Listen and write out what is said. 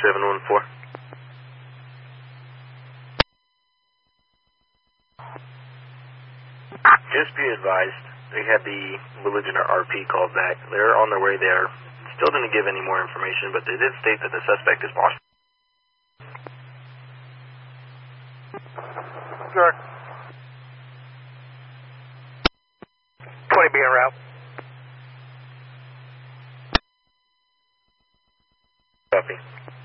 714. Just be advised, they had the belligerent RP called back. They're on their way there. Still didn't give any more information, but they did state that the suspect is Boston. Sure. 20 being route. Copy.